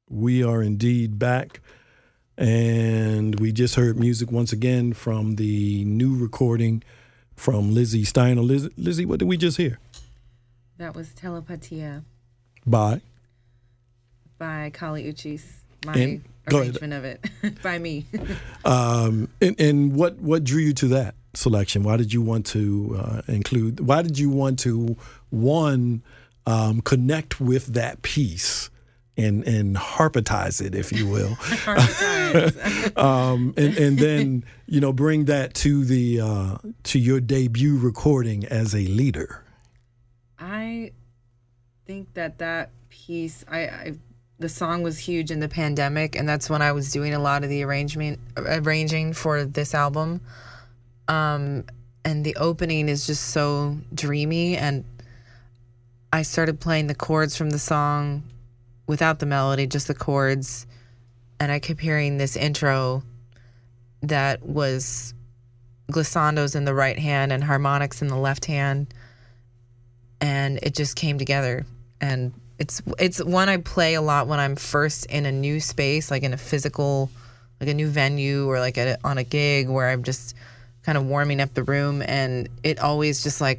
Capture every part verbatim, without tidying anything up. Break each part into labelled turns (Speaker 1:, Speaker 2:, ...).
Speaker 1: We are indeed back, and we just heard music once again from the new recording from Lizzie Steiner. Liz, Lizzie, what did we just hear?
Speaker 2: That was Telepatia
Speaker 1: By?
Speaker 2: By Kali Uchis, my
Speaker 1: and,
Speaker 2: arrangement of it, by me.
Speaker 1: um, and, and what, what drew you to that selection? Why did you want to uh, include, why did you want to, one, um, connect with that piece? And and harpetize it, if you will, um, and and then you know bring that to the uh, to your debut recording as a leader.
Speaker 2: I think that that piece, I, I the song was huge in the pandemic, and that's when I was doing a lot of the arrangement arranging for this album. Um, and the opening is just so dreamy, and I started playing the chords from the song without the melody, just the chords. And I kept hearing this intro that was glissandos in the right hand and harmonics in the left hand. And it just came together. And it's it's one I play a lot when I'm first in a new space, like in a physical, like a new venue or like a, on a gig where I'm just kind of warming up the room. And it always just like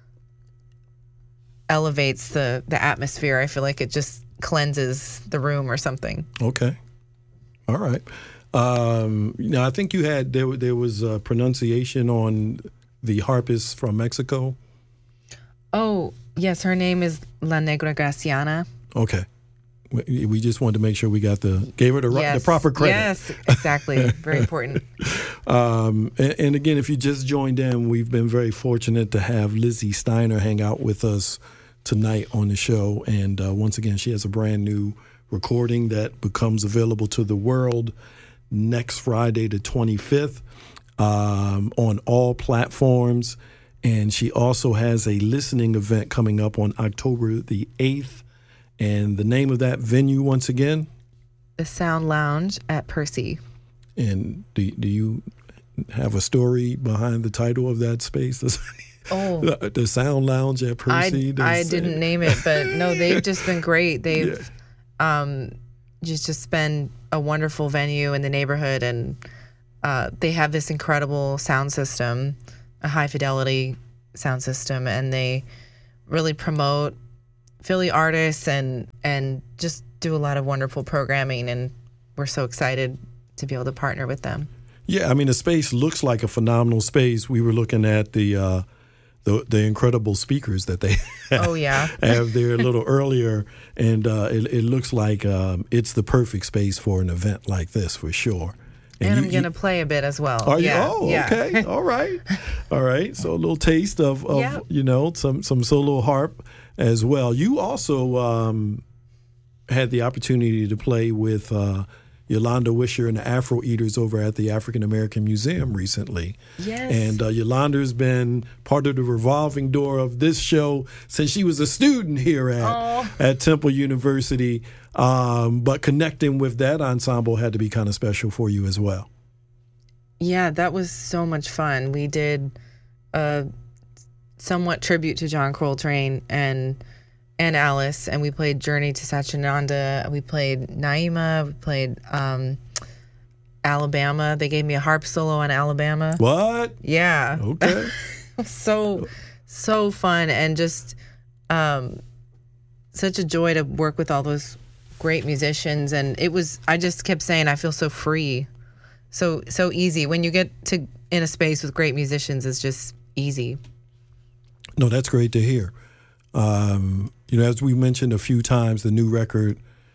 Speaker 2: elevates the, the atmosphere. I feel like it just cleanses the room or something.
Speaker 1: Okay. All right. Um, now, I think you had, there, there was a pronunciation on the harpist from Mexico.
Speaker 2: Oh, yes. Her name is La Negra Graciana.
Speaker 1: Okay. We, we just wanted to make sure we got the, gave her the,
Speaker 2: yes.
Speaker 1: the proper credit.
Speaker 2: Yes, exactly. Very important.
Speaker 1: Um, and, and again, if you just joined in, we've been very fortunate to have Lizzie Steiner hang out with us tonight on the show. And uh, once again, she has a brand new recording that becomes available to the world next Friday, the twenty-fifth, um, on all platforms. And she also has a listening event coming up on October the eighth. And the name of that venue, once again?
Speaker 2: The Sound Lounge at Percy.
Speaker 1: And do, do you have a story behind the title of that space?
Speaker 2: Oh,
Speaker 1: the, the Sound Lounge at Percy.
Speaker 2: I, I didn't name it, but no, they've just been great. They've yeah. um, just just been a wonderful venue in the neighborhood, and uh, they have this incredible sound system, a high fidelity sound system, and they really promote Philly artists and and just do a lot of wonderful programming, and we're so excited to be able to partner with them.
Speaker 1: Yeah, I mean, the space looks like a phenomenal space. We were looking at the uh, the, the incredible speakers that they have,
Speaker 2: oh, yeah.
Speaker 1: have there a little earlier, and uh, it, it looks like um, it's the perfect space for an event like this, for sure.
Speaker 2: And, and you, I'm going to play a bit as well.
Speaker 1: Are
Speaker 2: yeah.
Speaker 1: you? Oh,
Speaker 2: yeah.
Speaker 1: okay. All right. All right. So a little taste of, of
Speaker 2: yep.
Speaker 1: you know, some, some solo harp as well. You also um, had the opportunity to play with uh, Yolanda Wisher and the Afro Eaters over at the African American Museum recently.
Speaker 2: Yes.
Speaker 1: And uh, Yolanda's been part of the revolving door of this show since she was a student here at,
Speaker 2: oh.
Speaker 1: at Temple University. Um, but connecting with that ensemble had to be kind of special for you as well.
Speaker 2: Yeah, that was so much fun. We did a somewhat tribute to John Coltrane and and Alice, and we played Journey to Satchidananda. We played Naima. We played um, Alabama. They gave me a harp solo on Alabama.
Speaker 1: What?
Speaker 2: Yeah.
Speaker 1: Okay.
Speaker 2: so, so fun, and just um, such a joy to work with all those great musicians. And it was, I just kept saying, I feel so free, so so easy. When you get to in a space with great musicians, it's just easy.
Speaker 1: No, that's great to hear. Um, you know, as we mentioned a few times, the new record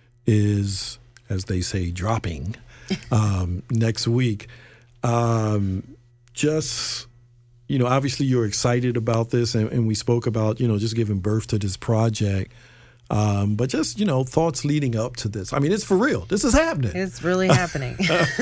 Speaker 1: is, as they say, dropping um, next week. Um, just, you know, obviously you're excited about this, and, and we spoke about, you know, just giving birth to this project. Um, but just, you know, thoughts leading up to this. I mean, it's for real. This is happening.
Speaker 2: It's really happening.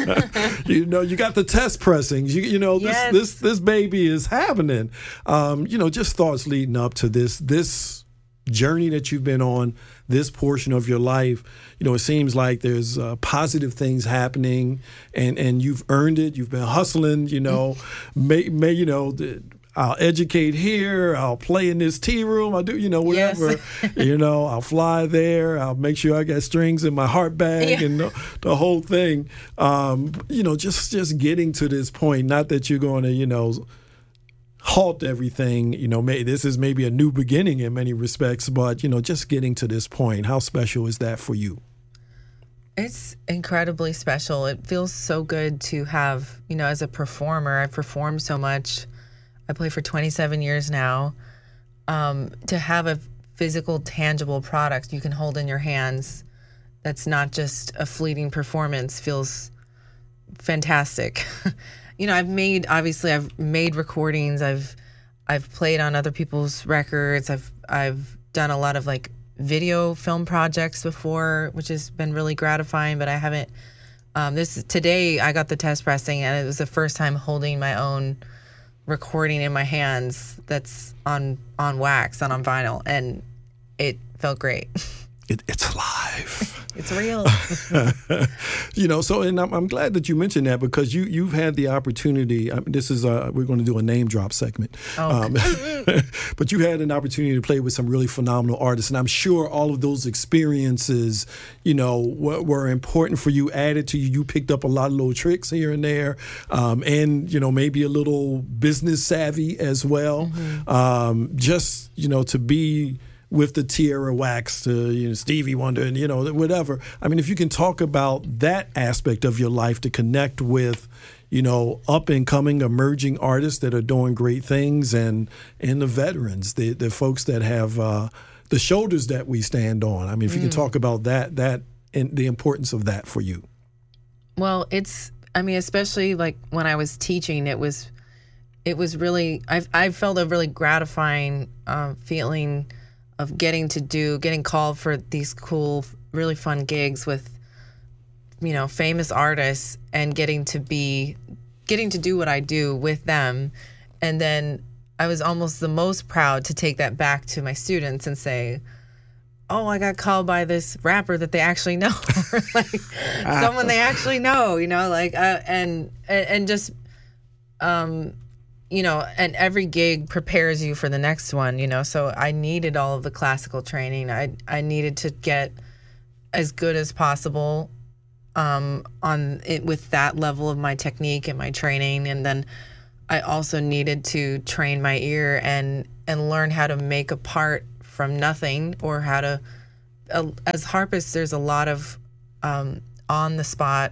Speaker 1: You know, you got the test pressings. You, you know, this
Speaker 2: yes.
Speaker 1: this this baby is happening. Um, you know, just thoughts leading up to this this journey that you've been on, this portion of your life. You know, it seems like there's uh, positive things happening, and and you've earned it. You've been hustling. You know, may may you know. The, I'll educate here. I'll play in this tea room. I'll do, you know, whatever. Yes. You know, I'll fly there. I'll make sure I got strings in my heart bag yeah. and the, the whole thing. Um, you know, just just getting to this point. Not that you're going to, you know, halt everything. You know, may, this is maybe a new beginning in many respects, but, you know, just getting to this point. How special is that for you?
Speaker 2: It's incredibly special. It feels so good to have, you know, as a performer, I've performed so much. I play for twenty-seven years now. Um, to have a physical, tangible product you can hold in your hands that's not just a fleeting performance feels fantastic. You know, I've made, obviously, I've made recordings. I've I've played on other people's records. I've I've done a lot of, like, video film projects before, which has been really gratifying, but I haven't um this today I got the test pressing, and it was the first time holding my own recording in my hands that's on on wax and on vinyl, and it felt great.
Speaker 1: It, it's alive.
Speaker 2: It's real.
Speaker 1: You know, so, and I'm, I'm glad that you mentioned that, because you, you've had the opportunity. I mean, this is, uh, we're going to do a name drop segment. Oh. Um, but you had an opportunity to play with some really phenomenal artists. And I'm sure all of those experiences, you know, were, were important for you, added to you. You picked up a lot of little tricks here and there. Um, and, you know, maybe a little business savvy as well. Mm-hmm. Um, just, you know, to be with the Tierra Wax, to, you know, Stevie Wonder, and, you know, whatever. I mean, if you can talk about that aspect of your life to connect with, you know, up and coming emerging artists that are doing great things, and and the veterans, the the folks that have uh, the shoulders that we stand on. I mean, if you mm. can talk about that, that and the importance of that for you.
Speaker 2: Well, it's, I mean, especially like when I was teaching, it was, it was really, I I felt a really gratifying uh, feeling of getting to do, getting called for these cool, really fun gigs with, you know, famous artists, and getting to be, getting to do what I do with them. And then I was almost the most proud to take that back to my students and say, oh, I got called by this rapper that they actually know, or like someone they actually know, you know, like, uh, and, and just, um, you know, and every gig prepares you for the next one, you know, so I needed all of the classical training. I I needed to get as good as possible um, on it with that level of my technique and my training. And then I also needed to train my ear and, and learn how to make a part from nothing, or how to, uh, as harpists, there's a lot of um, on the spot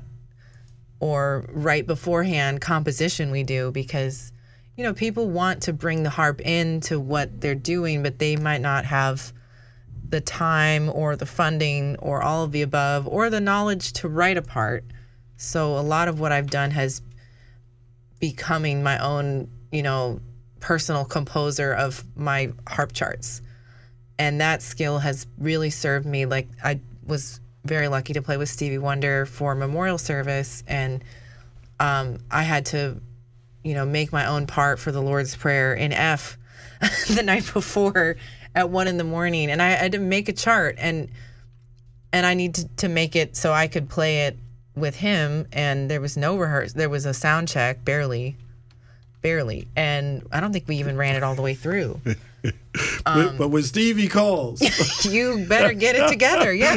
Speaker 2: or right beforehand composition we do, because, you know, people want to bring the harp into what they're doing, but they might not have the time or the funding or all of the above or the knowledge to write a part. So a lot of what I've done has becoming my own, you know, personal composer of my harp charts. And that skill has really served me. Like, I was very lucky to play with Stevie Wonder for memorial service, and um, I had to, you know, make my own part for the Lord's Prayer in F the night before at one in the morning, and I had to make a chart, and and I needed to make it so I could play it with him. And there was no rehearsal. There was a sound check, barely, barely, and I don't think we even ran it all the way through.
Speaker 1: Um, but when Stevie calls,
Speaker 2: you better get it together. Yeah.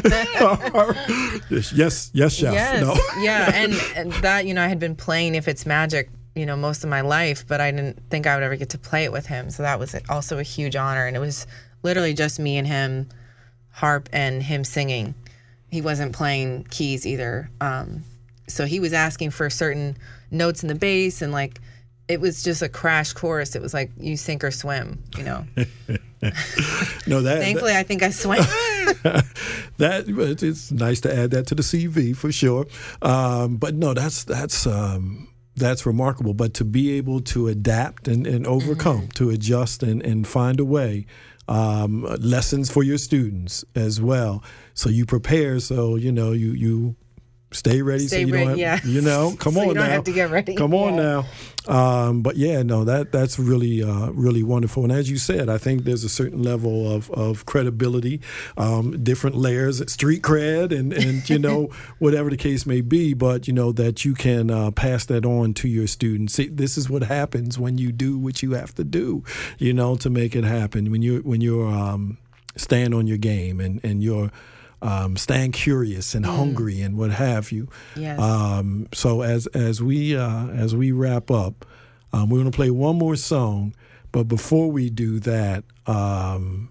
Speaker 1: yes, yes, chef.
Speaker 2: Yes,
Speaker 1: no.
Speaker 2: yeah, and, and that, you know, I had been playing If It's Magic, you know, most of my life, but I didn't think I would ever get to play it with him. So that was also a huge honor, and it was literally just me and him, harp and him singing. He wasn't playing keys either. Um, so he was asking for certain notes in the bass, and like, it was just a crash course. It was like you sink or swim, you know.
Speaker 1: No, that.
Speaker 2: Thankfully,
Speaker 1: that,
Speaker 2: I think I swam.
Speaker 1: that it's nice to add that to the C V for sure. Um, but no, that's that's um, that's remarkable. But to be able to adapt and, and overcome, mm-hmm. to adjust and, and find a way. Um, lessons for your students as well. So you prepare. So you know you you. Stay ready,
Speaker 2: Stay
Speaker 1: so you
Speaker 2: ready,
Speaker 1: don't have,
Speaker 2: yeah.
Speaker 1: you know. Come
Speaker 2: so
Speaker 1: on
Speaker 2: you don't
Speaker 1: now,
Speaker 2: have to get ready.
Speaker 1: Come on
Speaker 2: yeah.
Speaker 1: now. Um, but yeah, no, that that's really uh, really wonderful. And as you said, I think there's a certain level of of credibility, um, different layers, street cred, and and you know whatever the case may be. But you know that you can uh, pass that on to your students. See, this is what happens when you do what you have to do, you know, to make it happen. When you when you're um, stand on your game and and you're Um, staying curious and mm. hungry and what have you.
Speaker 2: Yes.
Speaker 1: Um, so as as we uh, as we wrap up, um, we're going to play one more song. But before we do that, um,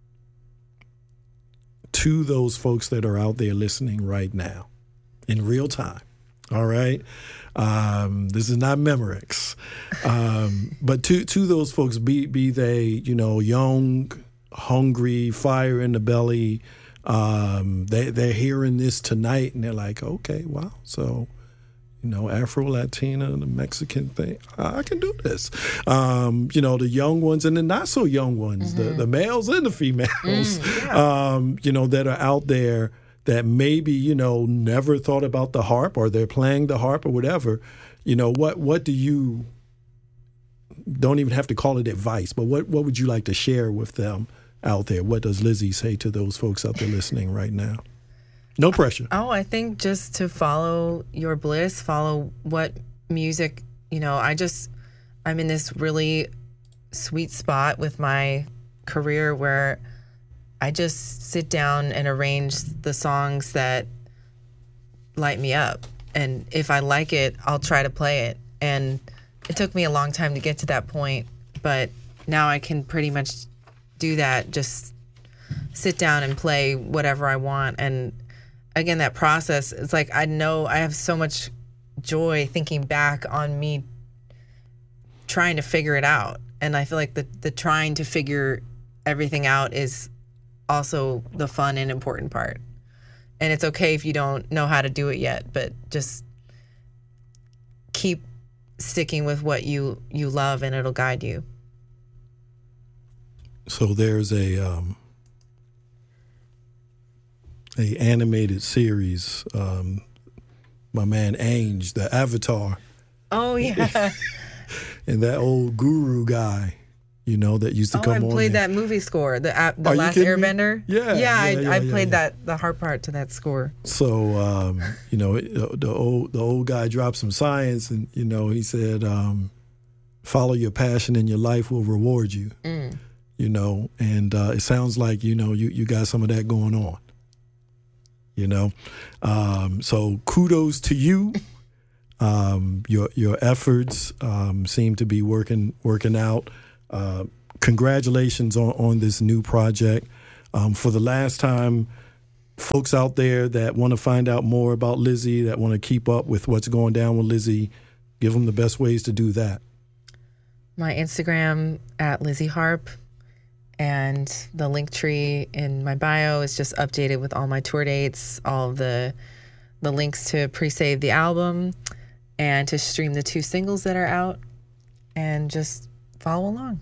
Speaker 1: to those folks that are out there listening right now, in real time, all right. Um, this is not Memorex, um, but to to those folks, be be they you know young, hungry, fire in the belly. Um, they, they're hearing this tonight and they're like, okay, wow. So, you know, Afro-Latina, the Mexican thing, I can do this. Um, you know, the young ones and the not so young ones, mm-hmm. the, the males and the females, mm, yeah. um, you know, that are out there that maybe, you know, never thought about the harp or they're playing the harp or whatever. You know, what, what do you, don't even have to call it advice, but what, what would you like to share with them out there? What does Lizzie say to those folks out there listening right now? No pressure.
Speaker 2: Oh, I think just to follow your bliss, follow what music, you know, I just, I'm in this really sweet spot with my career where I just sit down and arrange the songs that light me up. And if I like it, I'll try to play it. And it took me a long time to get to that point, but now I can pretty much do that, just sit down and play whatever I want. And again, that process, it's like I know I have so much joy thinking back on me trying to figure it out. And I feel like the, the trying to figure everything out is also the fun and important part. And it's okay if you don't know how to do it yet, but just keep sticking with what you, you love and it'll guide you.
Speaker 1: So there's a um, a animated series. Um, my man Ainge, the Avatar.
Speaker 2: Oh yeah.
Speaker 1: And that old guru guy, you know, that used to
Speaker 2: oh,
Speaker 1: come
Speaker 2: I
Speaker 1: on.
Speaker 2: played
Speaker 1: there.
Speaker 2: that movie score, the uh, the
Speaker 1: Are
Speaker 2: Last Airbender.
Speaker 1: Me? Yeah,
Speaker 2: yeah,
Speaker 1: yeah,
Speaker 2: I,
Speaker 1: yeah,
Speaker 2: I
Speaker 1: yeah,
Speaker 2: played
Speaker 1: yeah.
Speaker 2: that the harp part to that score.
Speaker 1: So um, you know, it, the old the old guy dropped some science, and you know, he said, um, "Follow your passion, and your life will reward you." Mm. You know, and uh, it sounds like, you know, you, you got some of that going on, you know. Um, so kudos to you. Um, your your efforts um, seem to be working working out. Uh, congratulations on, on this new project. Um, for the last time, folks out there that want to find out more about Lizzie, that want to keep up with what's going down with Lizzie, give them the best ways to do that.
Speaker 2: My Instagram at Lizzie Harp. And the link tree in my bio is just updated with all my tour dates, all of the the links to pre-save the album and to stream the two singles that are out, and just follow along.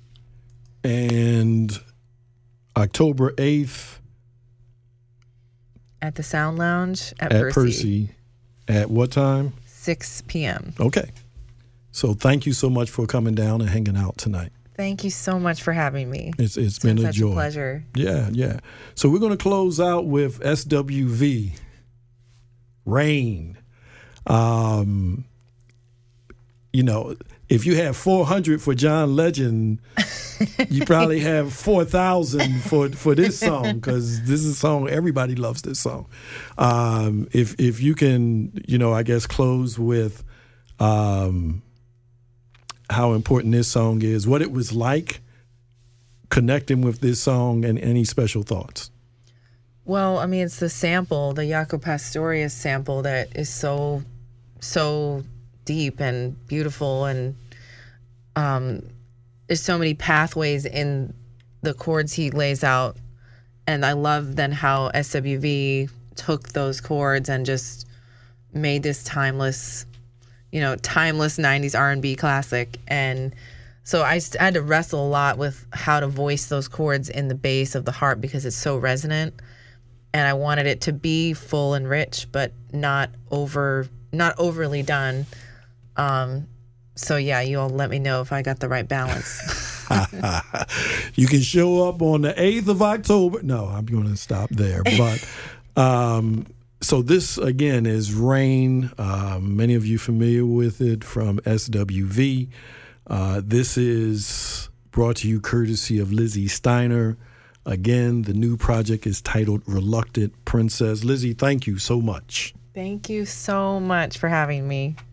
Speaker 1: And October eighth
Speaker 2: at the Sound Lounge at,
Speaker 1: at
Speaker 2: Percy.
Speaker 1: Percy. At what time?
Speaker 2: six p.m.
Speaker 1: Okay. So thank you so much for coming down and hanging out tonight.
Speaker 2: Thank you so much for having me.
Speaker 1: It's It's
Speaker 2: it's
Speaker 1: been,
Speaker 2: been
Speaker 1: a
Speaker 2: such
Speaker 1: joy.
Speaker 2: a pleasure.
Speaker 1: Yeah, yeah. So we're going to close out with S W V, Rain. Um, you know, if you have four hundred for John Legend, you probably have four thousand for, for this song, because this is a song, everybody loves this song. Um, if, if you can, you know, I guess close with um, how important this song is, what it was like connecting with this song, and any special thoughts.
Speaker 2: Well, I mean, it's the sample, the Jaco Pastorius sample, that is so, so deep and beautiful, and um, there's so many pathways in the chords he lays out, and I love then how S W V took those chords and just made this timeless, you know, timeless nineties R and B classic. And so I had to wrestle a lot with how to voice those chords in the bass of the harp, because it's so resonant. and I wanted it to be full and rich, but not over, not overly done. Um, so yeah, you all let me know if I got the right balance.
Speaker 1: You can show up on the eighth of October. No, I'm going to stop there. But um, so this, again, is Rain. Uh, many of you familiar with it from S W V. Uh, this is brought to you courtesy of Lizzie Steiner. Again, the new project is titled Reluctant Princess. Lizzie, thank you so much.
Speaker 2: Thank you so much for having me.